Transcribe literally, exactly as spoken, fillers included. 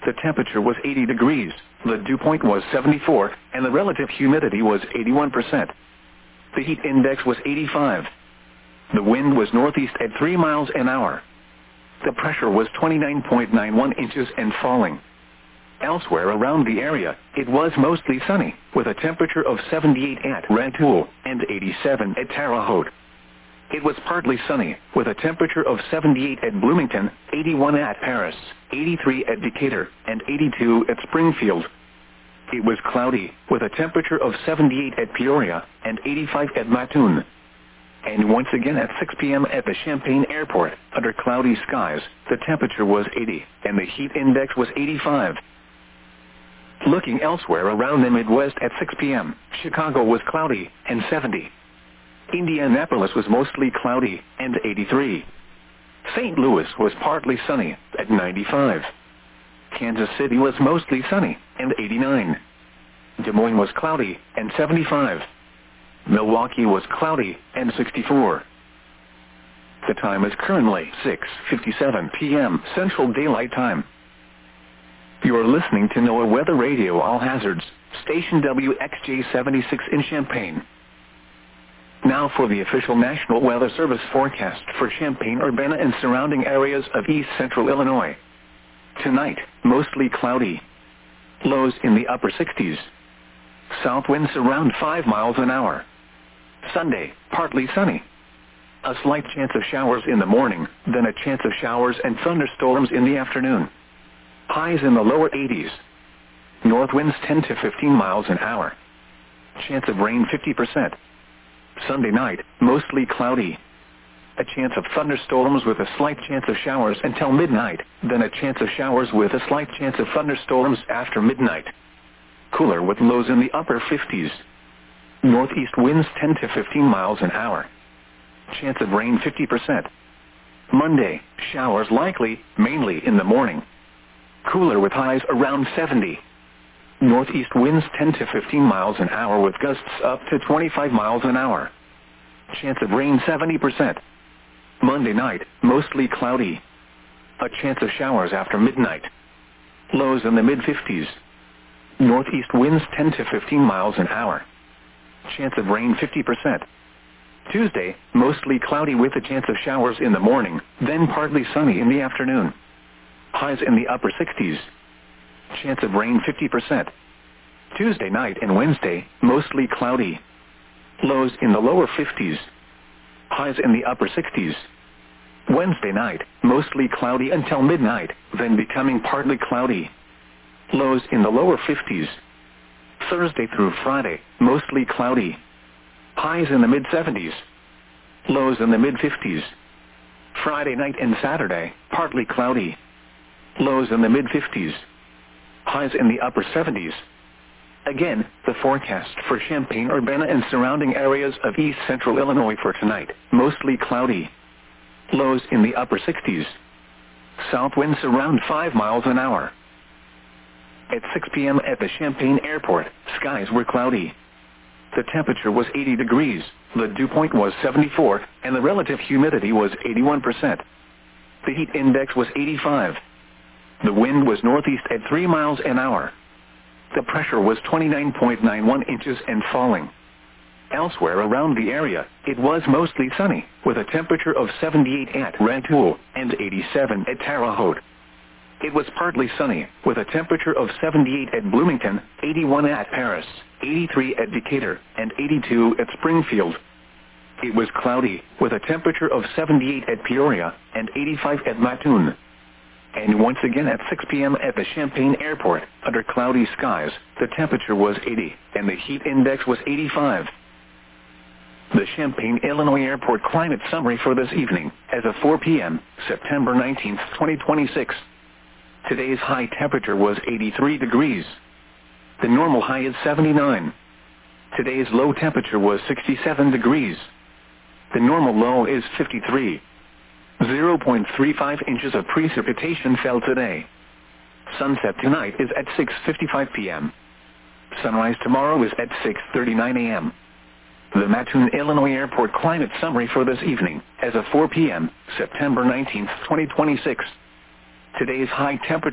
The temperature was eighty degrees, the dew point was seventy-four, and the relative humidity was eighty-one percent. The heat index was eighty-five. The wind was northeast at three miles an hour. The pressure was twenty-nine point nine one inches and falling. Elsewhere around the area, it was mostly sunny, with a temperature of seventy-eight at Rantoul and eighty-seven at Terre Haute. It was partly sunny, with a temperature of seventy-eight at Bloomington, eighty-one at Paris, eighty-three at Decatur, and eighty-two at Springfield. It was cloudy, with a temperature of seventy-eight at Peoria, and eighty-five at Mattoon. And once again at six p m at the Champaign Airport, under cloudy skies, the temperature was eighty, and the heat index was eighty-five. Looking elsewhere around the Midwest at six p m, Chicago was cloudy, and seventy. Indianapolis was mostly cloudy, and eighty-three. Saint Louis was partly sunny, at ninety-five. Kansas City was mostly sunny, and eighty-nine. Des Moines was cloudy, and seventy-five. Milwaukee was cloudy, and sixty-four. The time is currently six fifty-seven p m Central Daylight Time. You are listening to NOAA Weather Radio All Hazards, station W X J seventy-six in Champaign. Now for the official National Weather Service forecast for Champaign-Urbana and surrounding areas of east central Illinois. Tonight, mostly cloudy. Lows in the upper sixties. South winds around five miles an hour. Sunday, partly sunny. A slight chance of showers in the morning, then a chance of showers and thunderstorms in the afternoon. Highs in the lower eighties. North winds ten to fifteen miles an hour. Chance of rain fifty percent. Sunday night, mostly cloudy. A chance of thunderstorms with a slight chance of showers until midnight, then a chance of showers with a slight chance of thunderstorms after midnight. Cooler with lows in the upper fifties. Northeast winds ten to fifteen miles an hour. Chance of rain fifty percent. Monday, showers likely, mainly in the morning. Cooler with highs around seventy. Northeast winds ten to fifteen miles an hour with gusts up to twenty-five miles an hour. Chance of rain seventy percent. Monday night, mostly cloudy. A chance of showers after midnight. Lows in the mid fifties. Northeast winds ten to fifteen miles an hour. Chance of rain fifty percent. Tuesday, mostly cloudy with a chance of showers in the morning, then partly sunny in the afternoon. Highs in the upper sixties. Chance of rain fifty percent. Tuesday night and Wednesday, mostly cloudy. Lows in the lower fifties. Highs in the upper sixties. Wednesday night, mostly cloudy until midnight, then becoming partly cloudy. Lows in the lower fifties. Thursday through Friday, mostly cloudy. Highs in the mid seventies. Lows in the mid fifties. Friday night and Saturday, partly cloudy. Lows in the mid fifties. Highs in the upper seventies. Again, the forecast for Champaign-Urbana and surrounding areas of east central Illinois for tonight, mostly cloudy. Lows in the upper sixties. South winds around five miles an hour. At six p m at the Champaign Airport, skies were cloudy. The temperature was eighty degrees, the dew point was seventy-four, and the relative humidity was eighty-one percent. The heat index was eighty-five. The wind was northeast at three miles an hour. The pressure was twenty-nine point nine one inches and falling. Elsewhere around the area, it was mostly sunny, with a temperature of seventy-eight at Rantoul and eighty-seven at Terre Haute. It was partly sunny, with a temperature of seventy-eight at Bloomington, eighty-one at Paris, eighty-three at Decatur, and eighty-two at Springfield. It was cloudy, with a temperature of seventy-eight at Peoria and eighty-five at Mattoon. And once again at six p m at the Champaign Airport, under cloudy skies, the temperature was eighty, and the heat index was eighty-five. The Champaign, Illinois Airport climate summary for this evening, as of four p m, September nineteenth, twenty twenty-six. Today's high temperature was eighty-three degrees. The normal high is seventy-nine. Today's low temperature was sixty-seven degrees. The normal low is fifty-three. zero point three five inches of precipitation fell today. Sunset tonight is at six fifty-five p m Sunrise tomorrow is at six thirty-nine a m The Mattoon, Illinois Airport climate summary for this evening, as of four p m, September nineteenth, twenty twenty-six. Today's high temperature